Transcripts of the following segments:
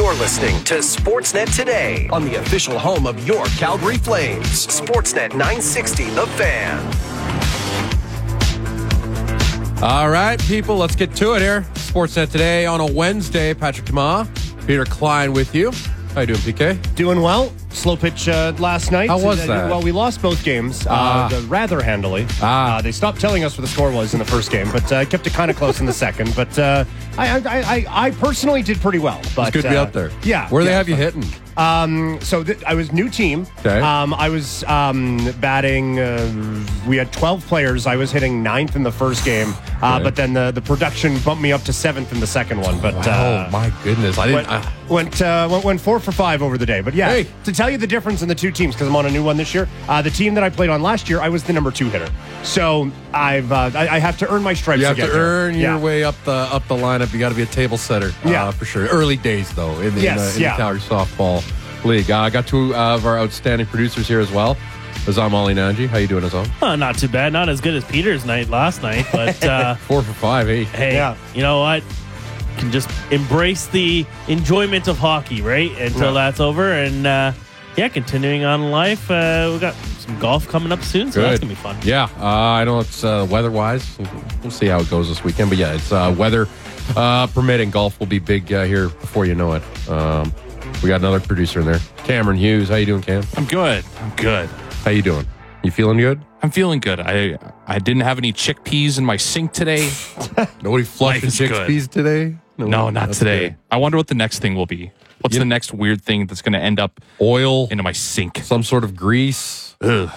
You're listening to Sportsnet Today on the official home of your Calgary Flames. Sportsnet 960, The Fan. All right, people, let's get to it here. Sportsnet Today on a Wednesday. Patrick Tama, Peter Klein with you. How you doing, PK? Doing well. Slow pitch last night. How was that? Well, we lost both games rather handily. They stopped telling us what the score was in the first game, but kept it kind of close in the second. But I personally did pretty well. But, It's good to be out there. Yeah. Where they have you hitting? So I was new team. Okay. I was batting. We had 12 players. I was hitting 9th in the first game, Okay. but then the production bumped me up to 7th in the second one. But Oh, my goodness. I didn't. went 4 for 5 over the day. But yeah, Hey. to tell you the difference in the two teams, because I'm on a new one this year, the team that I played on last year, I was the number 2 hitter. So I have to earn my stripes. You have to get there. earn your Yeah. way up the lineup. You got to be a table setter. Yeah. For sure. Early days though in the Yeah. Calgary softball league. I got 2 of our outstanding producers here as well. Azam Ali Nanji, how you doing, Azam? Not too bad. Not as good as Peter's night last night, but 4 for 5. Hey. hey, Yeah. you know what? Can just embrace the enjoyment of hockey, right? Until that's over, and continuing on in life. We got some golf coming up soon, so that's gonna be fun. Yeah, I know it's weather-wise. We'll see how it goes this weekend, but yeah, it's weather permitting. Golf will be big here before you know it. We got another producer in there, Cameron Hughes. How you doing, Cam? I'm good. How you doing? You feeling good? I'm feeling good. I didn't have any chickpeas in my sink today. Nobody flushing Life is good. chickpeas today? No, not that's today. good. I wonder what the next thing will be. What's You- the next weird thing that's going to end up Oil, into my sink? some sort of grease. Ugh.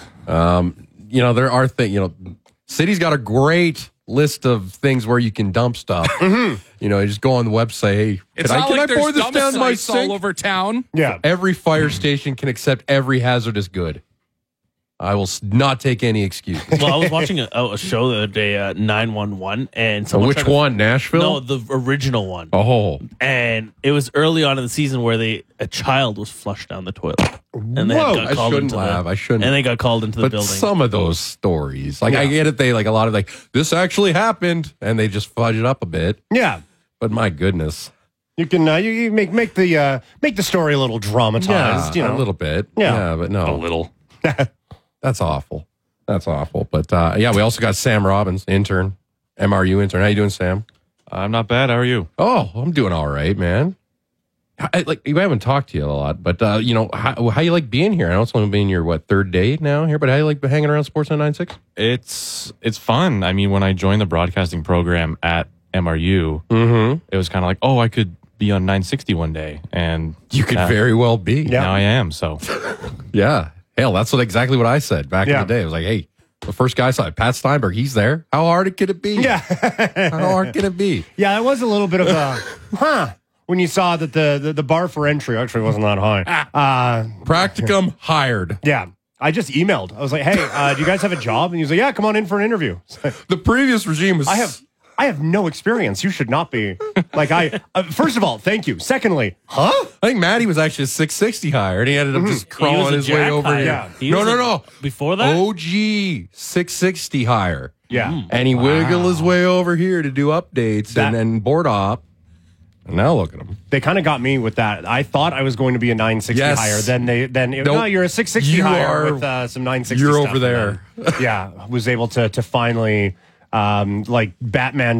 There are things. City's got a great list of things where you can dump stuff. You just go on the website. Hey, It's can not I like there's pour this dump down my sites all sink? over town. Yeah. Every fire station can accept every hazardous good. I will not take any excuse. Well, I was watching a show the other day, 911, and someone Which tried to- one? Nashville? No, the original one. Oh, And it was early on in the season where a child was flushed down the toilet, and they Whoa, got I called shouldn't into have. I shouldn't. and they got called into the but building. some of those stories, I get it. They like a lot of this actually happened, and they just fudge it up a bit. Yeah. But my goodness, You can you make the story a little dramatized. a little bit. Yeah. But A no, little. that's awful. That's awful. But we also got Sam Robbins, intern, MRU intern. How you doing, Sam? I'm not bad. How are you? Oh, I'm doing all right, man. I haven't talked to you a lot, but how you like being here? I know it's only been your 3rd day now here, but how you like hanging around Sportsnet 96? It's fun. I mean, when I joined the broadcasting program at MRU, it was kind of like, oh, I could be on 960 one day, and You could very well be. now I am. So Yeah. Hell, that's exactly what I said back in the day. I was like, hey, the first guy I saw, Pat Steinberg, he's there. How hard could it be? Yeah. How hard can it be? Yeah, it was a little bit of a when you saw that the bar for entry actually wasn't that high. Practicum hired. Yeah. I just emailed. I was like, hey, do you guys have a job? And he was like, yeah, come on in for an interview. The previous regime was... I have no experience. You should not be. First of all, thank you. Secondly, I think Matty was actually a 660 hire, and he ended up just He was crawling a his way jack over hire. here. Yeah. He No, was no. Before that, OG 660 hire. yeah. And he wiggled his way over here to do updates That- and board op. And now look at him. They kind of got me with that. I thought I was going to be a 960 Yes. hire. No, Nope. you're a 660 You hire are- with some 960 you're stuff. over there. And then, yeah, was able to finally, like Batman